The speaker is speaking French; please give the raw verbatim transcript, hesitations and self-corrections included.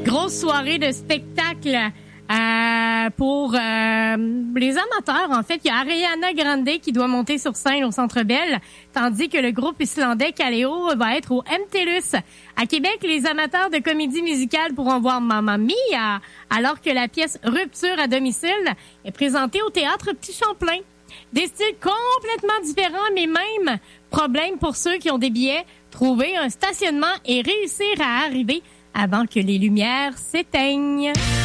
Grosse soirée de spectacle euh, pour euh, les amateurs. En fait, il y a Ariana Grande qui doit monter sur scène au Centre Bell, tandis que le groupe islandais Kaleo va être au M T L U S. À Québec, les amateurs de comédie musicale pourront voir Mamma Mia, alors que la pièce Rupture à domicile est présentée au Théâtre Petit Champlain. Des styles complètement différents, mais même problème pour ceux qui ont des billets, trouver un stationnement et réussir à arriver avant que les lumières s'éteignent.